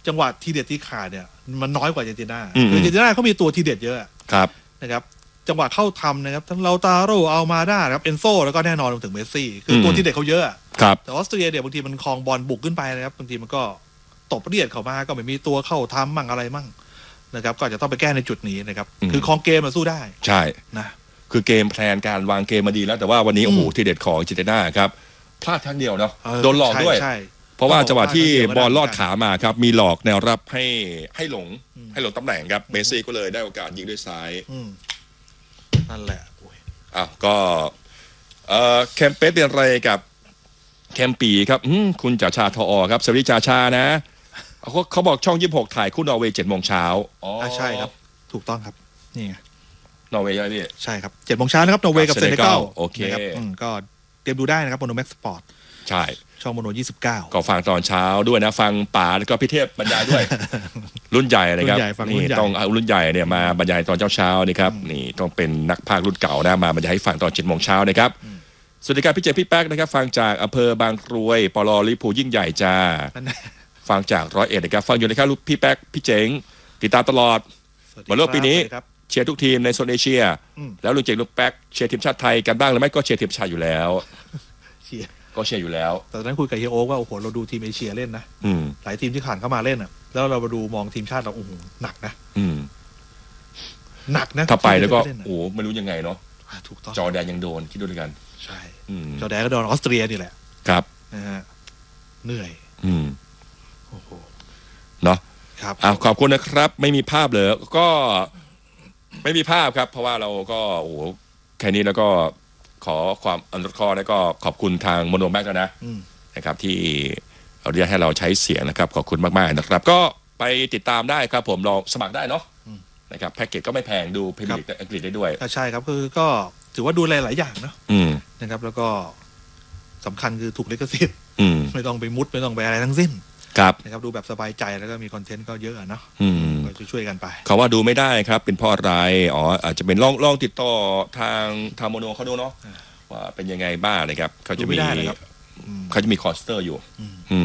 จังหวะทีเด็ดที่ขาดเนี่ยมันน้อยกว่าอาร์เจนตินาคืออาร์เจนตินาเขามีตัวทีเด็ดเยอะครับนะครับจังหวะเข้าทำนะครับทั้งเลาตาโรอัลมาด้าครับเอนโซแล้วก็แน่นอนรวมถึงเมสซี่คือตัวทีเด็ดเขาเยอะครับแต่ออสเตรียเนี่ยบางทีมันคลองบอลบุกขึ้นไปนะครับบางทีมันก็ตบเรียดเข้ามาก็ไม่มีตัวเข้าทำมั่งอะไรมั่งนะครับก็จะต้องไปแก้ในจุดนี้นะครับคือคลองเกมมาสู้ได้ใช่นะคือเกมแพลนการวางเกมมาดีแล้วแต่ว่าวันนี้โอ้โหทีเด็ดของอาร์เจนตินาครับพลาดครั้งเดียวเนาะโดนหลอกด้วยเพราะว่าจังหวะที่บอลลอดขามาครับมีหลอกแนวรับให้หลงตำแหน่งครับเมสซี่ก็เลยได้โอกาสยิงด้วยซ้ายนั่นแหละก็แคมเปสเรียนอะไรกับแคมปีครับคุณจ่าชาทอครับสวัสดีจ่าชานะเขาบอกช่อง26ถ่ายคู่นอร์เวย์ 7 โมงเช้าใช่ครับถูกต้องครับนี่ไงนอร์เวย์ใช่ไหมพี่ใช่ครับ 7 โมงเช้านะครับนอร์เวย์กับเซเนกัลโอเคก็เตรียมดูได้นะครับโมโนแม็กสปอร์ตใช่ช่องโมโน29 ก็ฟังตอนเช้าด้วยนะฟังป๋าแล้วก็พี่เทพบรรยายด้วย รุ่นใหญ่นะครับนี่ต้องเอารุ่นใหญ่เนี่ยมาบรรยายตอนเช้านี่ครับนี่ต้องเป็นนักพากย์รุ่นเก่านะมาบรรยายให้ฟังตอน 7 โมงเช้านะครับสวัสดีครับพี่เจพี่แป๊กนะครับฟังจากอำเภอบางกรวยปลลิปูยิ่งใหญ่จ้าฟังจาก101นะครับฟังอยู่นะครับพี่แป๊กพี่เจ๋งติดตามตลอดบอลโลกปีนี้เชียร์ทุกทีมในโซนเอเชียแล้วลุงเจ๋งลุงแป๊กเชียร์ทีมชาติไทยกันบ้างหรือไม่ก็เชียร์ทีมชาติอยู่แล้วก็เชียร์อยู่แล้วแต่ตอนนั้นคุยกับเฮียโอ๊กว่าโอ้โหเราดูทีมเอเชียเล่นนะหลายทีมที่ผ่านเข้ามาเล่นอ่ะแล้วเรามาดูมองทีมชาติเราโอ้โหหนักนะหนักนะถ้าไปแล้วก็โอ้ไม่รู้ยังไงเนาะถูกต้องจอแดนยังโดนคิดดูด้วยกันใช่จอแดนก็โดนออสเตรียนี่แหละครับนะฮะเหนื่อยโอ้โหเนาะครับขอบคุณนะครับไม่มีภาพเลยก็ไม่มีภาพครับเพราะว่าเราก็โอ้แค่นี้แล้วก็ขอความอนุเคราะห์แล้วก็ขอบคุณทางโมโนแม็กแล้วนะครับที่อนุญาตให้เราใช้เสียงนะครับขอบคุณมากๆนะครับก็ไปติดตามได้ครับผมลองสมัครได้เนาะนะครับแพ็กเกจก็ไม่แพงดูพรีเมียร์ลีกอังกฤษได้ด้วยใช่ครับคือก็ถือว่าดูหลายอย่างเนาะนะครับแล้วก็สำคัญคือถูกลิขสิทธิ์ไม่ต้องไปมุดไม่ต้องไปอะไรทั้งสิ้นครับนะครับดูแบบสบายใจแล้วก็มีคอนเทนต์ก็เยอะเนาะก็ช่วยกันไปเขาว่าดูไม่ได้ครับเป็นเพราะอะไรอาจจะเป็นลองติดต่อทางโมโนเขาดูเนาะว่าเป็นยังไงบ้างนะครับเขาจะมีคอร์สเตอร์อยู่